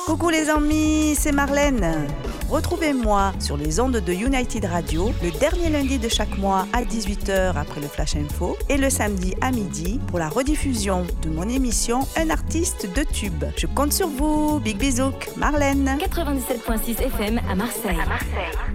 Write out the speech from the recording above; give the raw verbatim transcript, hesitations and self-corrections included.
Coucou les amis, c'est Marlène. Retrouvez-moi sur les ondes de United Radio le dernier lundi de chaque mois à dix-huit heures après le Flash Info et le samedi à midi pour la rediffusion de mon émission Un artiste de tube. Je compte sur vous. Big bisous, Marlène. quatre-vingt-dix-sept virgule six F M à Marseille. À Marseille.